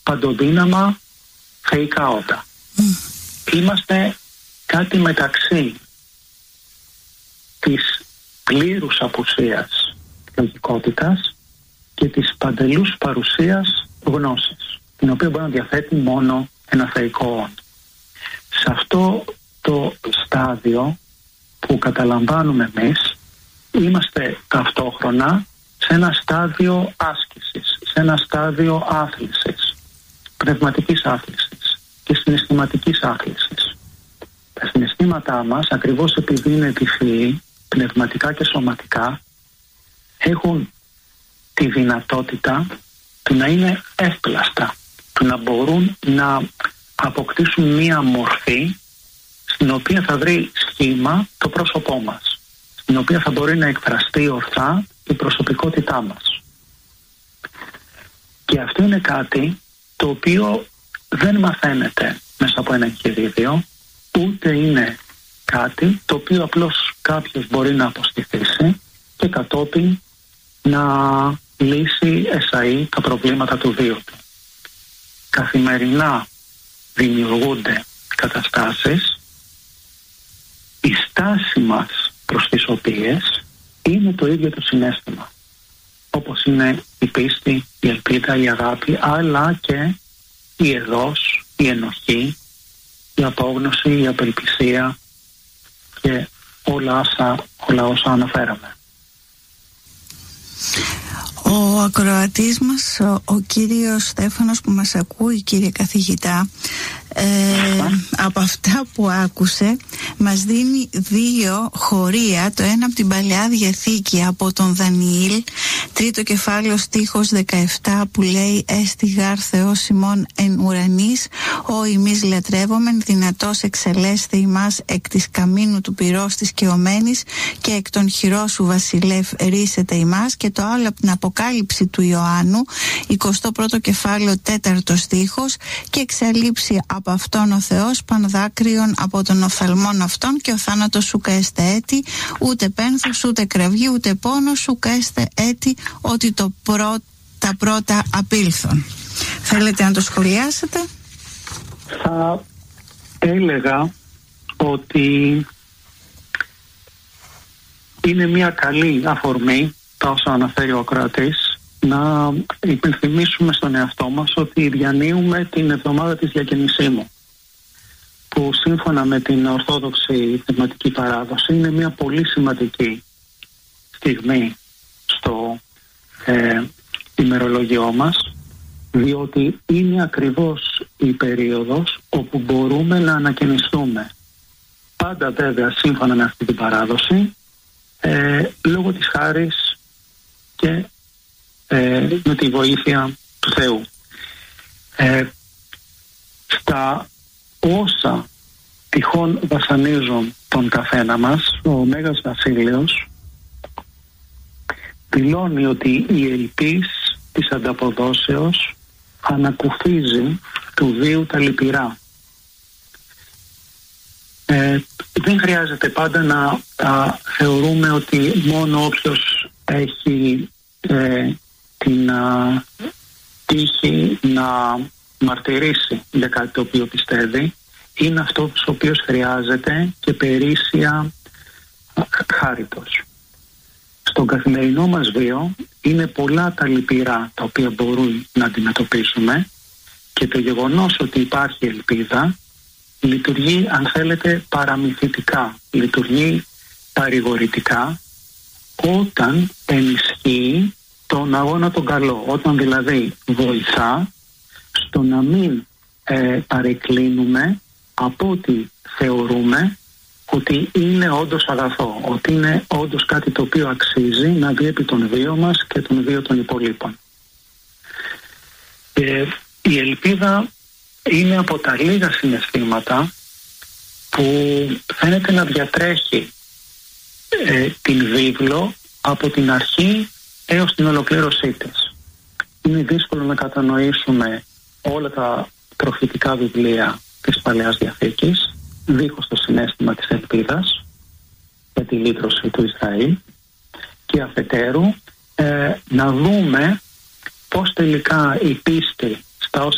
παντοδύναμα θεϊκάοντα. Είμαστε κάτι μεταξύ της πλήρους απουσίας λογικότητας και της παντελούς παρουσίας γνώσης, την οποία μπορεί να διαθέτει μόνο ένα θεϊκό όν. Σε αυτό το στάδιο που καταλαμβάνουμε εμείς, είμαστε ταυτόχρονα σε ένα στάδιο άσκησης, σε ένα στάδιο άθλησης, πνευματικής άθλησης και συναισθηματικής άθλησης. Τα συναισθήματά μας, ακριβώς επειδή είναι επιφυή, πνευματικά και σωματικά, έχουν τη δυνατότητα του να είναι εύπλαστα, του να μπορούν να αποκτήσουν μία μορφή στην οποία θα βρει σχήμα το πρόσωπό μας, στην οποία θα μπορεί να εκφραστεί ορθά η προσωπικότητά μας. Και αυτό είναι κάτι το οποίο δεν μαθαίνεται μέσα από ένα εγχειρίδιο, ούτε είναι κάτι το οποίο απλώς κάποιος μπορεί να αποστηθήσει και κατόπιν να λύσει εσαΐ τα προβλήματα του βίου του. Καθημερινά δημιουργούνται καταστάσεις, η στάση μας προς τις οποίες είναι το ίδιο το συναίσθημα, όπως είναι η πίστη, η ελπίδα, η αγάπη, αλλά και η εδώς, η ενοχή, η απόγνωση, η απελπισία και όλα όσα αναφέραμε. Ο ακροατής μας, ο κύριος Στέφανος που μας ακούει, κύριε καθηγητά, από αυτά που άκουσε μας δίνει 2 χωρία, το ένα από την Παλαιά Διαθήκη από τον Δανιήλ, 3ο κεφάλαιο στίχος 17, που λέει «Έστι γάρ Θεός ημών εν ουρανής, ο ημείς λατρεύομεν, δυνατός εξελέσθε ημάς εκ της καμίνου του πυρός της κεωμένης και εκ των χειρό σου βασιλεύ ρίσετε ημάς». Και το άλλο από την Αποκάλυψη του Ιωάννου, 21ο κεφάλαιο 4ο στίχος, «Και εξαλείψει από αυτόν ο Θεός πανδάκρυον από τον οφθαλμόν αυτόν και ο θάνατος σου καέστε έτη, ούτε πένθος ούτε κραυγή ούτε πόνος σου καέστε έτη, ότι τα πρώτα απήλθον». Θέλετε να το σχολιάσετε? Θα έλεγα ότι είναι μια καλή αφορμή τα όσα αναφέρει ο ακροατής, να υπενθυμίσουμε στον εαυτό μας ότι διανύουμε την εβδομάδα της Διακαινησίμου, που σύμφωνα με την Ορθόδοξη Πνευματική Παράδοση είναι μια πολύ σημαντική στιγμή στο ημερολόγιό μας, διότι είναι ακριβώς η περίοδος όπου μπορούμε να ανακαινιστούμε. Πάντα βέβαια σύμφωνα με αυτή την παράδοση, λόγω της χάρης και με τη βοήθεια του Θεού. Στα όσα τυχόν βασανίζουν τον καθένα μας, ο Μέγας Βασίλειος δηλώνει ότι η ελπίς της ανταποδόσεως ανακουφίζει του βίου τα λυπηρά. Δεν χρειάζεται πάντα να θεωρούμε ότι μόνο όποιος έχει την τύχη να μαρτυρήσει για κάτι το οποίο πιστεύει είναι αυτός ο οποίος χρειάζεται και περίσσια χάριτος. Στον καθημερινό μας βίο είναι πολλά τα λυπηρά τα οποία μπορούν να αντιμετωπίσουμε και το γεγονός ότι υπάρχει ελπίδα λειτουργεί, αν θέλετε, παραμυθιτικά, λειτουργεί παρηγορητικά όταν ενισχύει τον αγώνα τον καλό, όταν δηλαδή βοηθά στο να μην παρεκκλίνουμε από ό,τι θεωρούμε ότι είναι όντως αγαθό, ότι είναι όντως κάτι το οποίο αξίζει να διέπει τον βίο μας και τον βίο των υπολείπων. Η ελπίδα είναι από τα λίγα συναισθήματα που φαίνεται να διατρέχει την βίβλο από την αρχή έως την ολοκλήρωσή της. Είναι δύσκολο να κατανοήσουμε όλα τα προφητικά βιβλία της Παλαιάς Διαθήκης δίχως το συναίσθημα της ελπίδας για τη λύτρωση του Ισραήλ και αφετέρου να δούμε πώς τελικά η πίστη